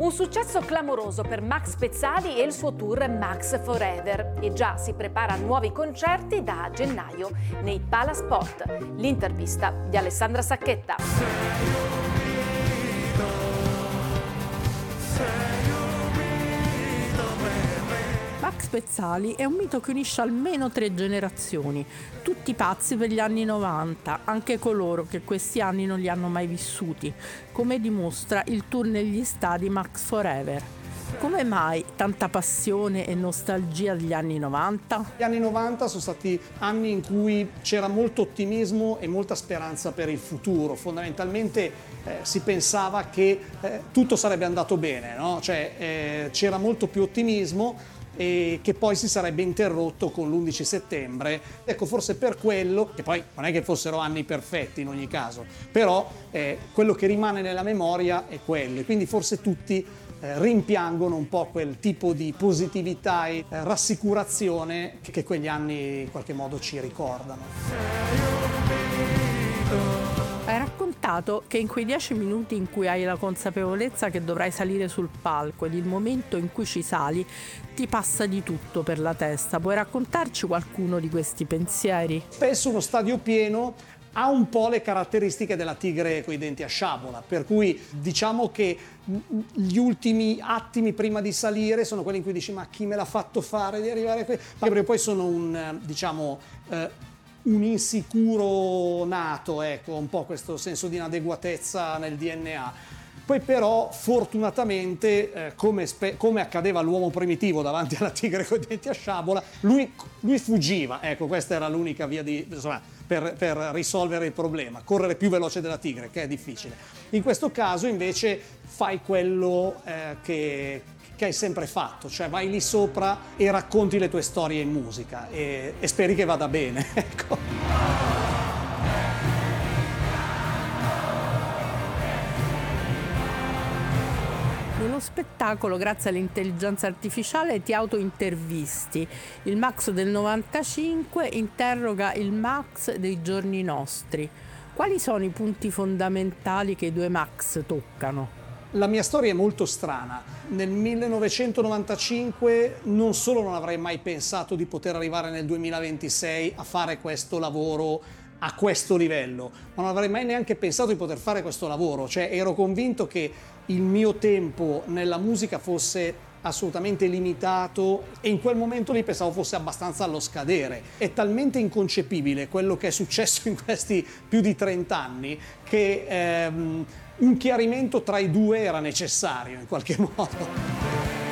Un successo clamoroso per Max Pezzali e il suo tour Max Forever. E già si prepara a nuovi concerti da gennaio nei Palasport. L'intervista di Alessandra Sacchetta. Max Pezzali è un mito che unisce almeno 3 generazioni, tutti pazzi per gli anni 90, anche coloro che questi anni non li hanno mai vissuti, come dimostra il tour negli stadi Max Forever. Come mai tanta passione e nostalgia degli anni 90? Gli anni 90 sono stati anni in cui c'era molto ottimismo e molta speranza per il futuro. Fondamentalmente si pensava che tutto sarebbe andato bene, no? C'era molto più ottimismo e che poi si sarebbe interrotto con l'11 settembre. Ecco, forse per quello, che poi non è che fossero anni perfetti in ogni caso, però quello che rimane nella memoria è quello, e quindi forse tutti rimpiangono un po' quel tipo di positività e rassicurazione che quegli anni in qualche modo ci ricordano. Hai raccontato che in quei 10 minuti in cui hai la consapevolezza che dovrai salire sul palco ed il momento in cui ci sali ti passa di tutto per la testa. Puoi raccontarci qualcuno di questi pensieri? Spesso uno stadio pieno ha un po' le caratteristiche della tigre coi denti a sciabola, per cui diciamo che gli ultimi attimi prima di salire sono quelli in cui dici: ma chi me l'ha fatto fare di arrivare qui? Perché poi sono un insicuro nato, ecco, un po' questo senso di inadeguatezza nel DNA. Poi però fortunatamente, come accadeva all'uomo primitivo davanti alla tigre coi denti a sciabola, lui fuggiva. Ecco, questa era l'unica via per risolvere il problema, correre più veloce della tigre, che è difficile. In questo caso invece fai quello che hai sempre fatto, cioè vai lì sopra e racconti le tue storie in musica e speri che vada bene, ecco. Nello spettacolo, grazie all'intelligenza artificiale, ti autointervisti. Il Max del 95 interroga il Max dei giorni nostri. Quali sono i punti fondamentali che i due Max toccano? La mia storia è molto strana. Nel 1995 non solo non avrei mai pensato di poter arrivare nel 2026 a fare questo lavoro a questo livello, ma non avrei mai neanche pensato di poter fare questo lavoro. Cioè, ero convinto che il mio tempo nella musica fosse assolutamente limitato e in quel momento lì pensavo fosse abbastanza allo scadere. È talmente inconcepibile quello che è successo in questi più di 30 anni che un chiarimento tra i due era necessario in qualche modo.